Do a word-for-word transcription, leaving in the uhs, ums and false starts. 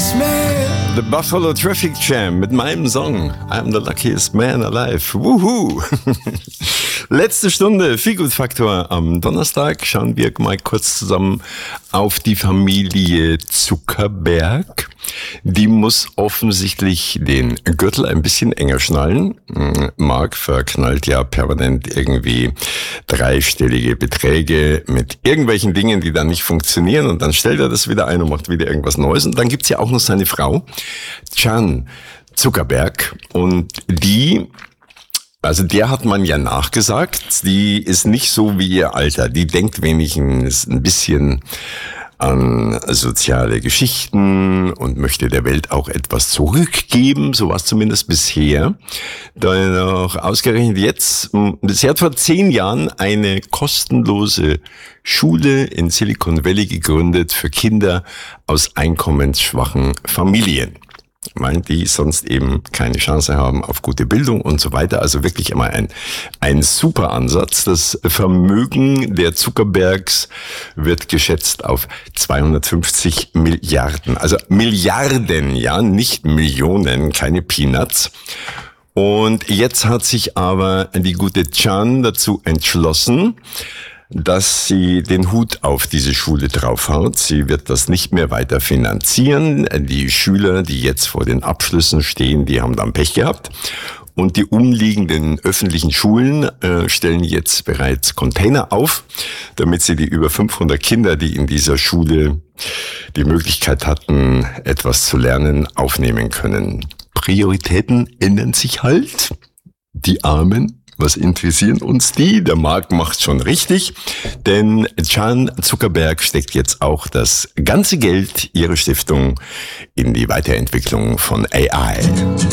The Buffalo Traffic Jam mit meinem Song I'm the luckiest man alive. Wuhu! Letzte Stunde Feelgood-Faktor am Donnerstag. Schauen wir mal kurz zusammen auf die Familie Zuckerberg. Die muss offensichtlich den Gürtel ein bisschen enger schnallen. Mark verknallt ja permanent irgendwie dreistellige Beträge mit irgendwelchen Dingen, die dann nicht funktionieren. Und dann stellt er das wieder ein und macht wieder irgendwas Neues. Und dann gibt's ja auch noch seine Frau, Chan Zuckerberg. Und die... Also der hat man ja nachgesagt, die ist nicht so wie ihr Alter. Die denkt wenigstens ein bisschen an soziale Geschichten und möchte der Welt auch etwas zurückgeben. So war es zumindest bisher. Doch ausgerechnet jetzt, sie hat vor zehn Jahren eine kostenlose Schule in Silicon Valley gegründet für Kinder aus einkommensschwachen Familien, weil die sonst eben keine Chance haben auf gute Bildung und so weiter. Also wirklich immer ein, ein super Ansatz. Das Vermögen der Zuckerbergs wird geschätzt auf zweihundertfünfzig Milliarden. Also Milliarden, ja, nicht Millionen, keine Peanuts. Und jetzt hat sich aber die gute Chan dazu entschlossen, dass sie den Hut auf diese Schule draufhaut. Sie wird das nicht mehr weiter finanzieren. Die Schüler, die jetzt vor den Abschlüssen stehen, die haben dann Pech gehabt. Und die umliegenden öffentlichen Schulen äh, stellen jetzt bereits Container auf, damit sie die über fünfhundert Kinder, die in dieser Schule die Möglichkeit hatten, etwas zu lernen, aufnehmen können. Prioritäten ändern sich halt. Die Armen. Was interessieren uns die? Der Markt macht schon richtig, denn Chan Zuckerberg steckt jetzt auch das ganze Geld ihrer Stiftung in die Weiterentwicklung von A I.